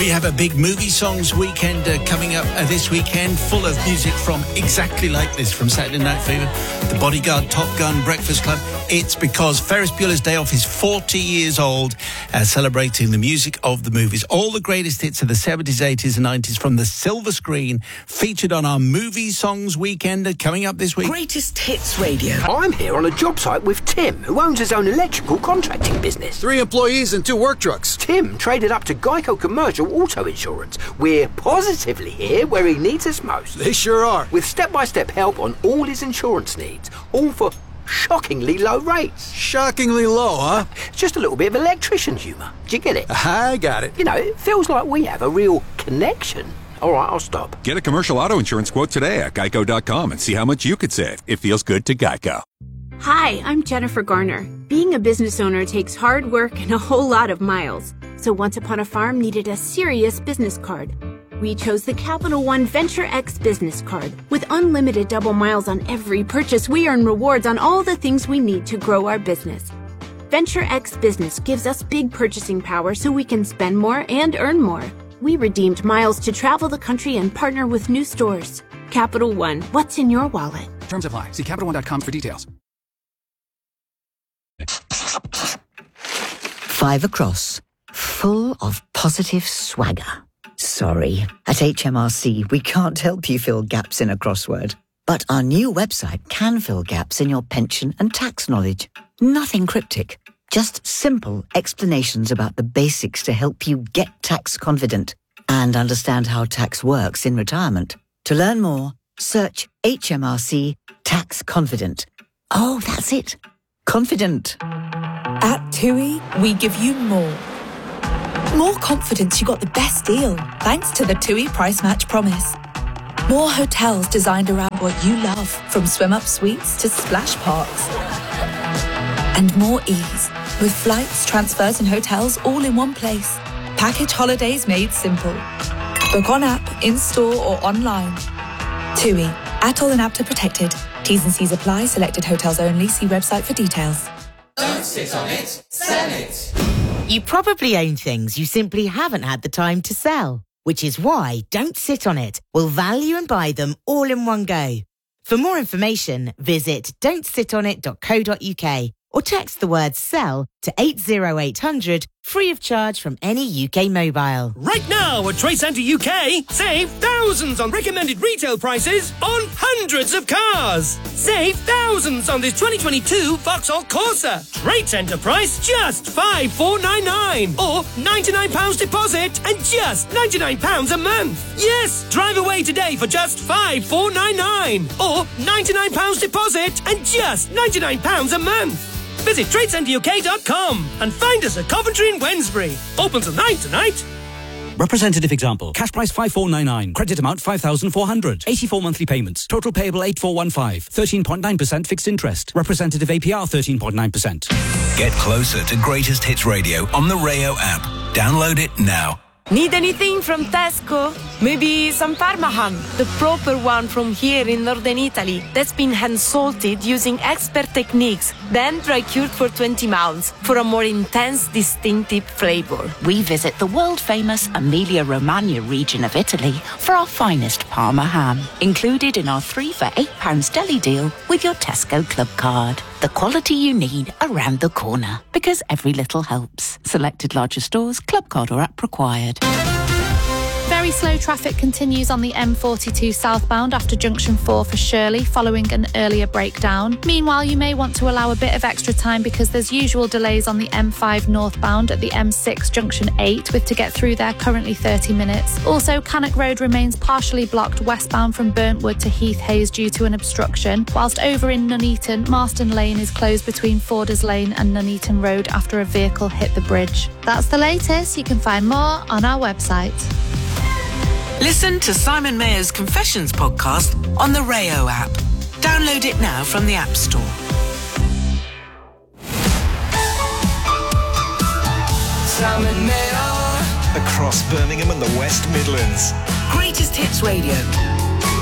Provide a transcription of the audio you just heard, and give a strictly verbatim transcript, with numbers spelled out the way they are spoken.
We have a big movie songs weekend uh, coming up uh, this weekend, full of music from exactly like this, from Saturday Night Fever, The Bodyguard, Top Gun, Breakfast Club. It's because Ferris Bueller's Day Off is forty years old, uh, celebrating the music of the movies. All the greatest hits of the seventies, eighties and nineties from the silver screen, featured on our movie songs weekend uh, coming up this week. Greatest Hits Radio. I'm here on a job site with Tim, who owns his own electrical contracting business. Three employees and two work trucks. Tim traded up to Geico Commercial Auto Insurance. We're positively here where he needs us most. They sure are. With step-by-step help on all his insurance needs, all for shockingly low rates. Shockingly low, huh? Just a little bit of electrician humour. Do you get it? I got it. You know, it feels like we have a real connection. All right, I'll stop. Get a commercial auto insurance quote today at geico dot com and see how much you could save. It feels good to Geico. Hi, I'm Jennifer Garner. Being a business owner takes hard work and a whole lot of miles. So Once Upon a Farm needed a serious business card. We chose the Capital One Venture X business card. With unlimited double miles on every purchase, we earn rewards on all the things we need to grow our business. Venture X Business gives us big purchasing power so we can spend more and earn more. We redeemed miles to travel the country and partner with new stores. Capital One, what's in your wallet? Terms apply. See Capital One dot com for details. Five across, full of positive swagger. Sorry, at H M R C we can't help you fill gaps in a crossword. But our new website can fill gaps in your pension and tax knowledge. Nothing cryptic, just simple explanations about the basics to help you get tax confident and understand how tax works in retirement. To learn more, search H M R C Tax Confident. Oh, that's it. Confident. At TUI, we give you more. More confidence you got the best deal, thanks to the TUI Price Match Promise. More hotels designed around what you love, from swim-up suites to splash parks. And more ease, with flights, transfers and hotels all in one place. Package holidays made simple. Book on app, in-store or online. TUI, Atoll and APTA protected. T's and C's apply. Selected hotels only. See website for details. Don't sit on it, sell it. You probably own things you simply haven't had the time to sell, which is why Don't Sit On It will value and buy them all in one go. For more information, visit don't sit on it dot co dot uk or text the word SELL to eight zero eight hundred, free of charge from any U K mobile. Right now at Trade Centre U K, save thousands on recommended retail prices on hundreds of cars. Save thousands on this twenty twenty-two Vauxhall Corsa. Trade Centre price just five thousand four hundred ninety-nine or ninety-nine pounds deposit and just ninety-nine pounds a month. Yes, drive away today for just five thousand four hundred ninety-nine or ninety-nine pounds deposit and just ninety-nine pounds a month. Visit trade centre U K dot com and find us at Coventry and Wednesbury. Open till nine tonight. Representative example. Cash price five thousand four hundred ninety-nine. Credit amount five thousand four hundred. eighty-four monthly payments. Total payable eight thousand four hundred fifteen. thirteen point nine percent fixed interest. Representative A P R thirteen point nine percent. Get closer to Greatest Hits Radio on the Rayo app. Download it now. Need anything from Tesco? Maybe some Parma ham, the proper one from here in northern Italy, that's been hand-salted using expert techniques, then dry-cured for twenty months for a more intense, distinctive flavour. We visit the world-famous Emilia-Romagna region of Italy for our finest Parma ham, included in our three for eight pounds deli deal with your Tesco Club card. The quality you need around the corner, because every little helps. Selected larger stores, club card or app required. Very slow traffic continues on the M forty-two southbound after junction four for Shirley following an earlier breakdown. Meanwhile, you may want to allow a bit of extra time because there's usual delays on the M five northbound at the M six junction eight, with to get through there currently thirty minutes. Also, Cannock Road remains partially blocked westbound from Burntwood to Heath Hayes due to an obstruction, whilst over in Nuneaton, Marston Lane is closed between Forders Lane and Nuneaton Road after a vehicle hit the bridge. That's the latest. You can find more on our website. Listen to Simon Mayer's Confessions podcast on the Rayo app. Download it now from the App Store. Simon Mayer. Across Birmingham and the West Midlands. Greatest Hits Radio.